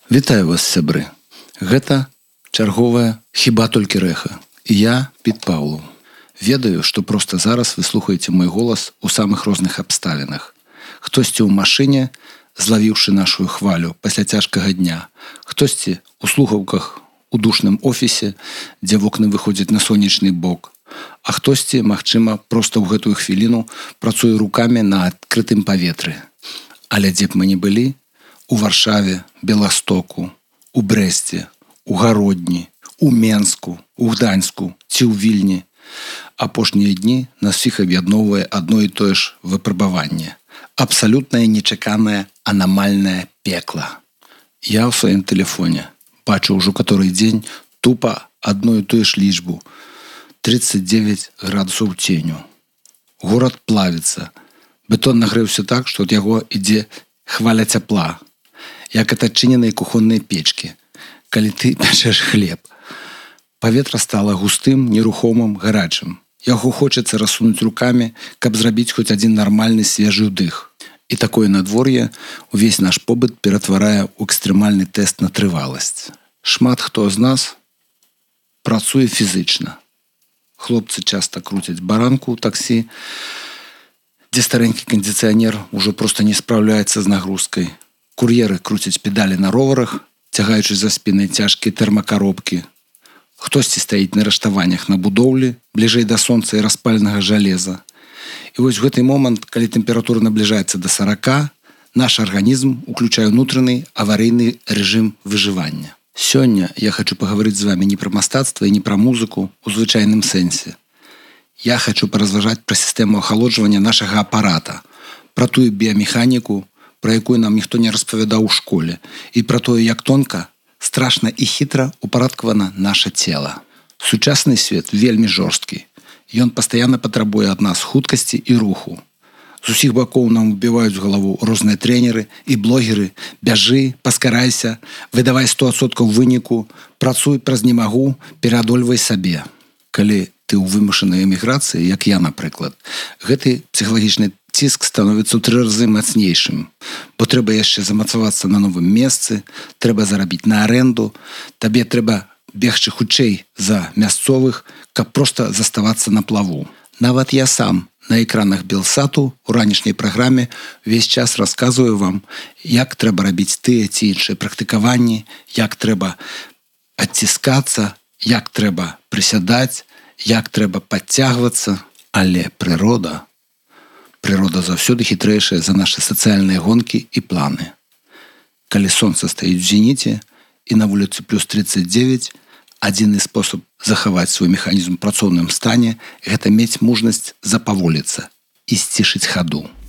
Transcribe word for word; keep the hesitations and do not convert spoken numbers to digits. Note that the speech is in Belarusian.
Вітаю вас, сябры. Гэта чарговая «Хіба толькі рэха». І я, Піт Паўлаў. Ведаю, што проста зараз вы слухаеце мой голас у самых розных абставінах. Хтосьці ў машыне, злавіўшы нашу хвалю пасля цяжкага дня. Хтосьці ў слухаўках у душным офісе, дзе вокны выходзяць на сонечны бок. А хтосьці, магчыма, проста ў гэтую хвіліну працуе рукамі на адкрытым паветры. Але дзе б мы не былі, у Варшаве, Беластоку, у Брэсце, у Гародні, у Менску, у Гданьску ці ў Вільні. Апошнія дні нас всіх аб'ядноўвае адно і тое ж выпрабаванне. Абсалютнае нечаканае анамальнае пекла. Я ў сваім тэлефоне бачу ўжо каторы дзень тупа адну і тую ж лічбу. тридцать девять градусаў ценю. Горад плавіцца. Бетон нагрэўся так, што ад яго ідзе хваля цяпла. Як ад адчыненай кухоннай печкі, калі ты пячэш хлеб. Паветра стала густым, нерухомым, гарачым. Яго хочацца рассунуць рукамі, каб зрабіць хоць адзін нармальны свежы ўдых. І такое надвор'е увесь наш побыт ператварае ў экстрэмальны тэст на трываласць. Шмат хто з нас працуе фізычна. Хлопцы часта круцяць баранку ў таксі, дзе старэнькі кандыцыянер ужо проста не спраўляецца з нагрузкай. Кур'еры круцяць педалі на роварах, цягаючы за спінай цяжкія тэрмакаробкі. Хтосьці стаіць на рыштаваннях на будоўлі, бліжэй да сонца і распальнага жалеза. І вось в гэты момант, калі тэмпература набліжаецца да сорока, наш арганізм уключае ўнутраны аварыйны рэжым выжывання. Сёння я хачу пагаварыць з вамі не пра мастацтва і не пра музыку ў звычайным сэнсе. Я хачу паразважаць пра сістэму ахалоджвання нашага апарата, пра тую біямеханіку, пра якую нам ніхто не распавядаў у школе, і пра тое, як тонка, страшна і хітра упарадкавана наша цела. Сучасны свет вельмі жорсткі. Ён пастаянна патрабуе ад нас хуткасці і руху. З усіх бакоў нам убіваюць галаву розныя трэнеры і блогеры. Бяжы, паскарайся, выдавай сто адсоткаў выніку, працуй праз не магу, пераадольвай сабе. Калі ты ў вымушанай эміграцыі, як я, напрыклад, гэты псіхалагічны ціск становіцца ў тры разы мацнейшым, бо трэба яшчэ замацавацца на новым месцы, трэба зарабіць на аренду, табе трэба бегчы хутчэй за мясцовых, каб проста заставацца на плаву. Нават я сам на экранах Белсату у ранішняй праграме увесь час расказваю вам, як трэба рабіць тыя ці іншыя практыкаванні, як трэба адціскацца, як трэба прысядаць, як трэба падцягвацца, але прырода Прырода заўсёды хітрэйшая за нашы сацыяльныя гонкі і планы. Калі сонца стаіць у зеніце і на вуліцы плюс тридцать девять, адзіны спосаб захаваць свой механізм у працоўным стане – гэта мець мужнасць запаволіцца і сцішыць хаду.